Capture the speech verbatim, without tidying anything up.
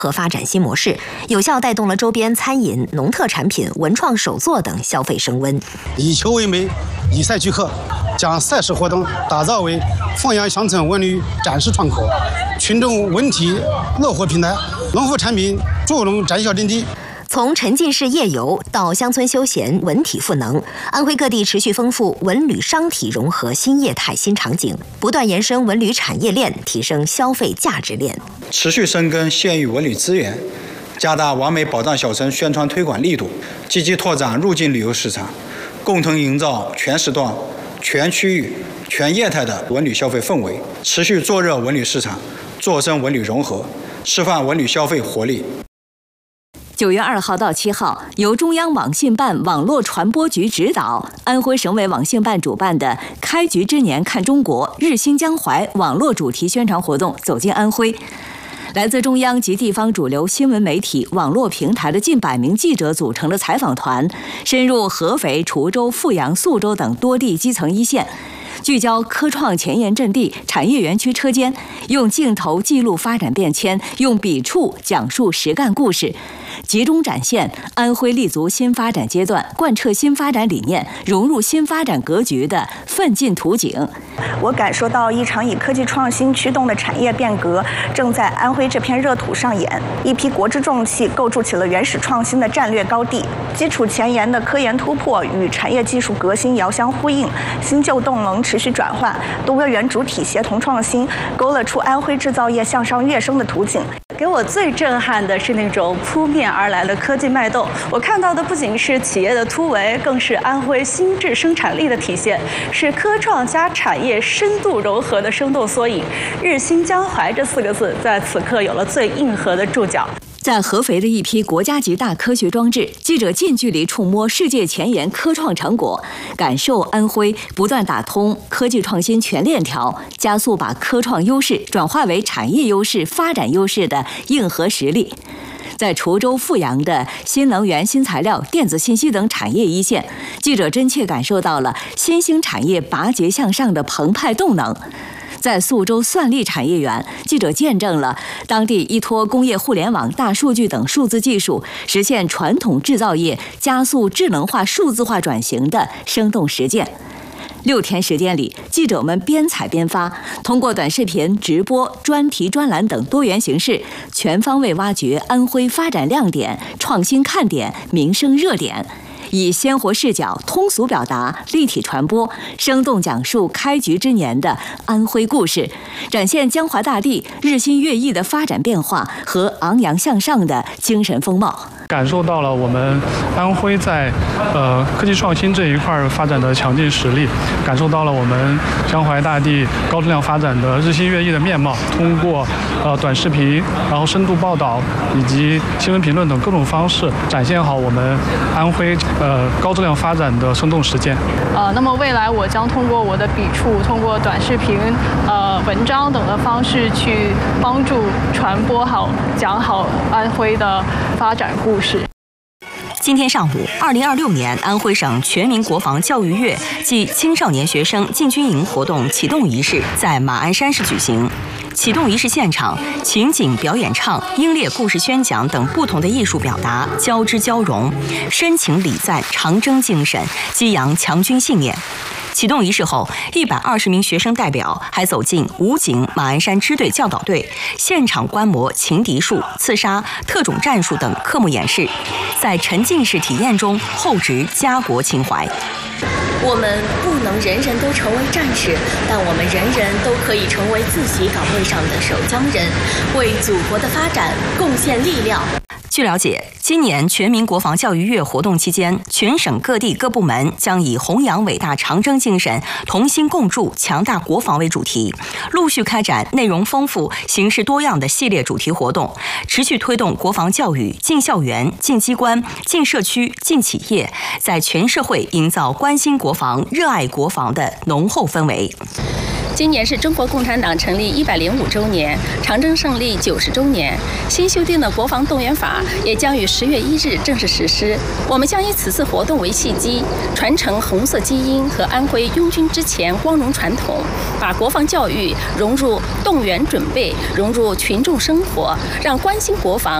和发展新模式，有效带动了周边餐饮、农特产品、文创手作等消费升温。 以球为媒，以赛聚客，将赛事活动打造为凤阳乡村文旅展示窗口、群众文体乐活平台、农副产品助农展销阵地。 从沉浸式夜游到乡村休闲、文体赋能，安徽各地持续丰富文旅商体融合新业态、新场景，不断延伸文旅产业链，提升消费价值链， 持续深耕县域文旅资源，加大完美保障小城宣传推广力度，积极拓展入境旅游市场，共同营造全时段、全区域、全业态的文旅消费氛围，持续做热文旅市场，做深文旅融合，释放文旅消费活力。 九月二号到七号，由中央网信办网络传播局指导，安徽省委网信办主办的“开局之年看中国，日新疆怀”网络主题宣传活动走进安徽。来自中央及地方主流新闻媒体、网络平台的近百名记者组成的采访团，深入合肥、滁州、阜阳、宿州等多地基层一线，聚焦科创前沿阵地、产业园区车间，用镜头记录发展变迁，用笔触讲述实干故事，集中展现安徽立足新发展阶段、贯彻新发展理念、融入新发展格局的奋进图景。 我感受到一场以科技创新驱动的产业变革正在安徽这片热土上演，一批国之重器构筑起了原始创新的战略高地，基础前沿的科研突破与产业技术革新遥相呼应，新旧动能持续转换，多个元主体协同创新，勾勒出安徽制造业向上跃升的图景。 给我最震撼的是那种扑面而来的科技脉动，我看到的不仅是企业的突围，更是安徽新质生产力的体现，是科创加产业深度融合的生动缩影。日新疆怀这四个字在此刻有了最硬核的注脚。 在合肥的一批国家级大科学装置，记者近距离触摸世界前沿科创成果，感受安徽不断打通科技创新全链条，加速把科创优势转化为产业优势、发展优势的硬核实力。在滁州、阜阳的新能源、新材料、电子信息等产业一线，记者真切感受到了新兴产业拔节向上的澎湃动能。在宿州算力产业园，记者见证了当地依托工业互联网、大数据等数字技术，实现传统制造业加速智能化、数字化转型的生动实践。六天时间里，记者们边采边发，通过短视频、直播、专题、专栏等多元形式，全方位挖掘安徽发展亮点、创新看点、民生热点。以鲜活视角、通俗表达、立体传播，生动讲述开局之年的安徽故事，展现江淮大地日新月异的发展变化和昂扬向上的精神风貌。 感受到了我们安徽在呃科技创新这一块发展的强劲实力，感受到了我们江淮大地高质量发展的日新月异的面貌。通过呃短视频，然后深度报道以及新闻评论等各种方式，展现好我们安徽呃高质量发展的生动实践。 呃，那么未来我将通过我的笔触，通过短视频、呃文章等的方式去帮助传播好、讲好安徽的发展故事。 今天上午，二零二六年安徽省全民国防教育月暨青少年学生进军营活动启动仪式在马鞍山市举行。启动仪式现场，情景表演唱、英烈故事宣讲等不同的艺术表达交织交融，深情礼赞长征精神，激扬强军信念。启动仪式后，一百二十名学生代表还走进武警马鞍山支队教导队，现场观摩擒敌术、刺杀、特种战术等科目演示，在沉浸式体验中厚植家国情怀。 我们不能人人都成为战士，但我们人人都可以成为自己岗位上的守江人，为祖国的发展贡献力量。 据了解，今年全民国防教育月活动期间，全省各地各部门将以弘扬伟大长征精神、同心共筑强大国防为主题，陆续开展内容丰富、形式多样的系列主题活动，持续推动国防教育进校园、进机关、进社区、进企业，在全社会营造关心国防、热爱国防的浓厚氛围。 今年是中国共产党成立一百零五周年，长征胜利九十周年。新修订的国防动员法划也将于十月一日正式实施。我们将以此次活动为契机，传承红色基因和安徽拥军之前光荣传统，把国防教育融入动员准备，融入群众生活，让关心国防